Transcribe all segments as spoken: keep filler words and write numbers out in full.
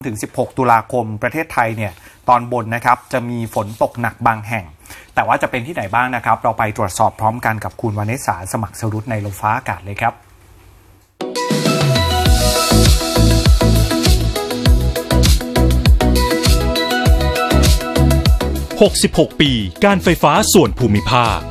ถึงสิบหกตุลาคมประเทศไทยเนี่ยตอนบนนะครับจะมีฝนตกหนักบางแห่งแต่ว่าจะเป็นที่ไหนบ้างนะครับเราไปตรวจสอบพร้อมกันกับคุณวานิสาสมัครสรุตในลมฟ้าอากาศเลยครับหกสิบหกปีการไฟฟ้าส่วนภูมิภาค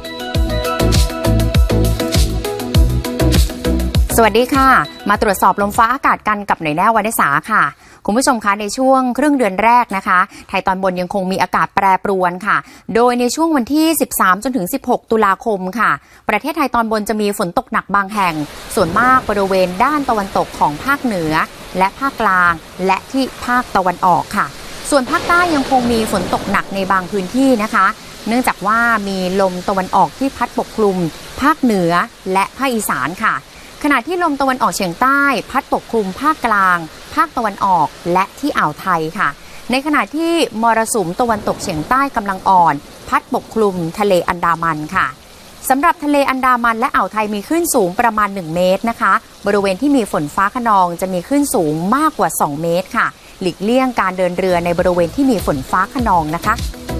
สวัสดีค่ะมาตรวจสอบลมฟ้าอากาศกันกับหน่วยแน่วานิสาค่ะคุณผู้ชมคะในช่วงครึ่งเดือนแรกนะคะไทยตอนบนยังคงมีอากาศแปรปรวนค่ะโดยในช่วงวันที่สิบสามจนถึงสิบหกตุลาคมค่ะประเทศไทยตอนบนจะมีฝนตกหนักบางแห่งส่วนมากบริเวณด้านตะวันตกของภาคเหนือและภาคกลางและที่ภาคตะวันออกค่ะส่วนภาคใต้ยังคงมีฝนตกหนักในบางพื้นที่นะคะเนื่องจากว่ามีลมตะวันออกที่พัดปกคลุมภาคเหนือและภาคอีสานค่ะขณะที่ลมตะวันออกเฉียงใต้พัดปกคลุมภาคกลางภาคตะวันออกและที่อ่าวไทยค่ะในขณะที่มรสุมตะวันตกเฉียงใต้กำลังอ่อนพัดปกคลุมทะเลอันดามันค่ะสำหรับทะเลอันดามันและอ่าวไทยมีคลื่นสูงประมาณหนึ่งเมตรนะคะบริเวณที่มีฝนฟ้าคะนองจะมีคลื่นสูงมากกว่าสองเมตรค่ะหลีกเลี่ยงการเดินเรือในบริเวณที่มีฝนฟ้าคะนองนะคะ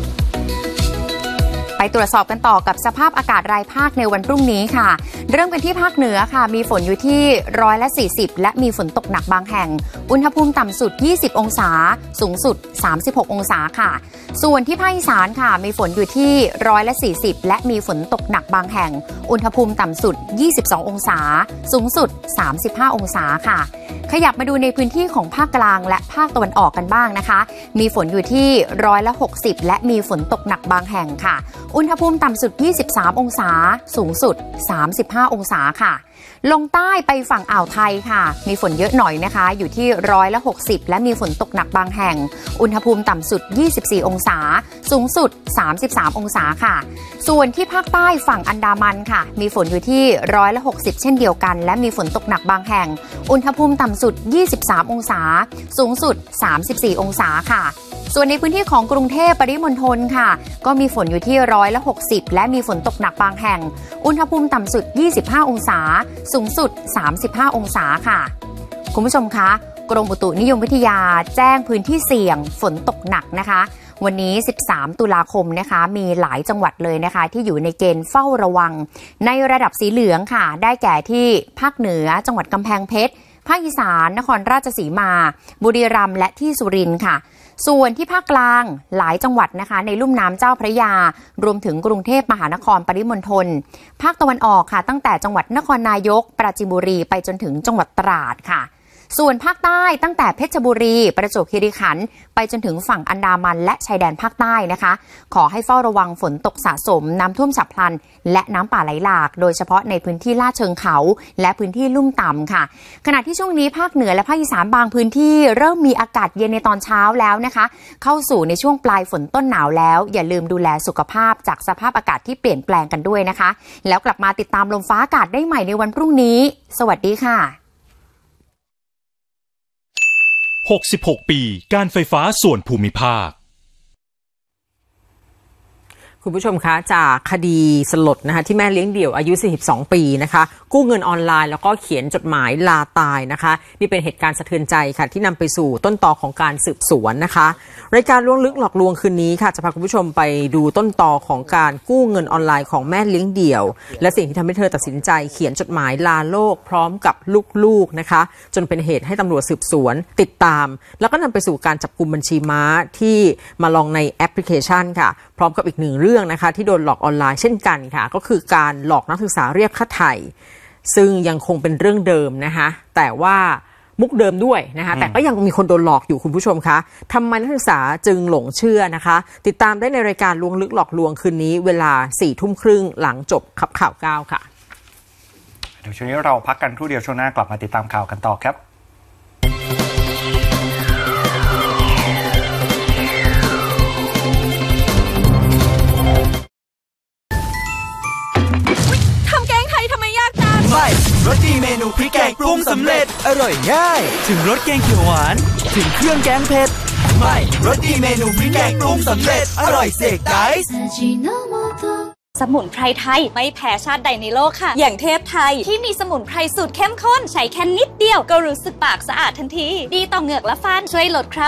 ไปตรวจสอบกันต่อกับสภาพอากาศรายภาคในวันพรุ่งนี้ค่ะเริ่มกันที่ภาคเหนือค่ะมีฝนอยู่ที่ร้อยละสี่สิบและมีฝนตกหนักบางแห่งอุณหภูมิต่ำสุดยี่สิบองศาสูงสุดสามสิบหกองศาค่ะส่วนที่ภาคอีสานค่ะมีฝนอยู่ที่ร้อยละสี่สิบและมีฝนตกหนักบางแห่งอุณหภูมิต่ำสุดยี่สิบสององศาสูงสุดสามสิบห้าองศาค่ะขยับมาดูในพื้นที่ของภาคกลางและภาคตะวันออกกันบ้างนะคะมีฝนอยู่ที่ร้อยละหกสิบและมีฝนตกหนักบางแห่งค่ะอุณหภูมิต่ำสุดยี่สิบสามองศาสูงสุดสามสิบห้าองศาค่ะลงใต้ไปฝั่งอ่าวไทยค่ะมีฝนเยอะหน่อยนะคะอยู่ที่ร้อยละหกสิบและมีฝนตกหนักบางแห่งอุณหภูมิต่ำสุดยี่สิบสี่องศาสูงสุดสามสิบสามองศาค่ะส่วนที่ภาคใต้ฝั่งอันดามันค่ะมีฝนอยู่ที่ร้อยละหกสิบเช่นเดียวกันและมีฝนตกหนักบางแห่งอุณหภูมิต่ำสุดยี่สิบสามองศาสูงสุดสามสิบสี่องศาค่ะส่วนในพื้นที่ของกรุงเทพปริมณฑลค่ะก็มีฝนอยู่ที่ร้อยละหกสิบและมีฝนตกหนักบางแห่งอุณหภูมิต่ำสุดยี่สิบห้าองศาสูงสุดสามสิบห้าองศาค่ะคุณผู้ชมคะกรมอุตุนิยมวิทยาแจ้งพื้นที่เสี่ยงฝนตกหนักนะคะวันนี้สิบสามตุลาคมนะคะมีหลายจังหวัดเลยนะคะที่อยู่ในเกณฑ์เฝ้าระวังในระดับสีเหลืองค่ะได้แก่ที่ภาคเหนือจังหวัดกำแพงเพชรภาคอีสานนครราชสีมาบุรีรัมย์และที่สุรินทร์ค่ะส่วนที่ภาคกลางหลายจังหวัดนะคะในลุ่มน้ำเจ้าพระยารวมถึงกรุงเทพมหานครปริมณฑลภาคตะวันออกค่ะตั้งแต่จังหวัดนครนายกปราจีนบุรีไปจนถึงจังหวัดตราดค่ะส่วนภาคใต้ตั้งแต่เพชรบุรีประจวบคีรีขันธ์ไปจนถึงฝั่งอันดามันและชายแดนภาคใต้นะคะขอให้เฝ้าระวังฝนตกสะสมน้ำท่วมฉับพลันและน้ำป่าไหลหลากโดยเฉพาะในพื้นที่ลาดเชิงเขาและพื้นที่ลุ่มต่ำค่ะขณะที่ช่วงนี้ภาคเหนือและภาคอีสานบางพื้นที่เริ่มมีอากาศเย็นในตอนเช้าแล้วนะคะเข้าสู่ในช่วงปลายฝนต้นหนาวแล้วอย่าลืมดูแลสุขภาพจากสภาพอากาศที่เปลี่ยนแปลงกันด้วยนะคะแล้วกลับมาติดตามลมฟ้าอากาศได้ใหม่ในวันพรุ่งนี้สวัสดีค่ะหกสิบหกปีการไฟฟ้าส่วนภูมิภาคคุณผู้ชมคะจากคดีสลดนะคะที่แม่เลี้ยงเดี่ยวอายุสี่สิบสองปีนะคะกู้เงินออนไลน์แล้วก็เขียนจดหมายลาตายนะคะนี่เป็นเหตุการณ์สะเทือนใจค่ะที่นำไปสู่ต้นตอของการสืบสวนนะคะรายการล้วงลึกหลอกลวงคืนนี้ค่ะจะพาคุณผู้ชมไปดูต้นตอของการกู้เงินออนไลน์ของแม่เลี้ยงเดี่ยวและสิ่งที่ทำให้เธอตัดสินใจเขียนจดหมายลาโลกพร้อมกับลูกๆนะคะจนเป็นเหตุให้ตำรวจสืบสวนติดตามแล้วก็นำไปสู่การจับกุมบัญชีม้าที่มาลองในแอปพลิเคชันค่ะพร้อมกับอีกหนึ่งเรื่องนะคะที่โดนหลอกออนไลน์เช่นกันค่ะก็คือการหลอกนักศึกษาเรียกค่าไถ่ซึ่งยังคงเป็นเรื่องเดิมนะคะแต่ว่ามุกเดิมด้วยนะคะแต่ก็ยังมีคนโดนหลอกอยู่คุณผู้ชมคะทำไมนักศึกษาจึงหลงเชื่อนะคะติดตามได้ในรายการล้วงลึกหลอกลวงคืนนี้เวลาสี่ทุ่มครึ่งหลังจบขับข่าวเก้าค่ะเดี๋ยวช่วงนี้เราพักกันครู่เดียวช่วงหน้ากลับมาติดตามข่าวกันต่อครับรสดีเมนูพริกแกงปรุงสำเร็จอร่อยง่ายถึงรสแกงเขียวหวานถึงเครื่องแกงเผ็ดไม่รสดีเมนูพริกแกงปรุงสำเร็จอร่อยเสกไดส์สมุนไพรไทยไม่แพ้ชาติใดในโลกค่ะอย่างเทพไทยที่มีสมุนไพรสูตรเข้มข้นใช้แค่นิดเดียวก็รู้สึกปากสะอาดทันทีดีต่อเหงือกและฟันช่วยลดคราบ